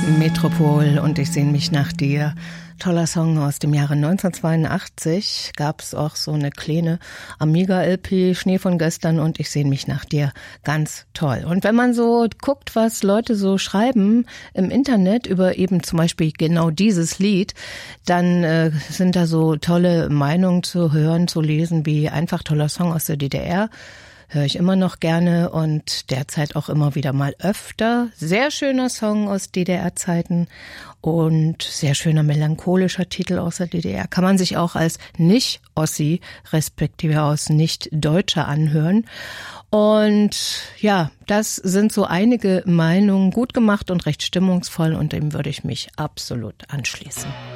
Metropol und ich sehne mich nach dir. Toller Song aus dem Jahre 1982. Gab's auch so eine kleine Amiga-LP, Schnee von gestern und ich sehne mich nach dir. Ganz toll. Und wenn man so guckt, was Leute so schreiben im Internet über eben zum Beispiel genau dieses Lied, dann sind da so tolle Meinungen zu hören, zu lesen, wie einfach toller Song aus der DDR. Höre ich immer noch gerne und derzeit auch immer wieder mal öfter. Sehr schöner Song aus DDR-Zeiten und sehr schöner melancholischer Titel aus der DDR. Kann man sich auch als Nicht-Ossi, respektive aus Nicht-Deutscher anhören. Und ja, das sind so einige Meinungen, gut gemacht und recht stimmungsvoll und dem würde ich mich absolut anschließen.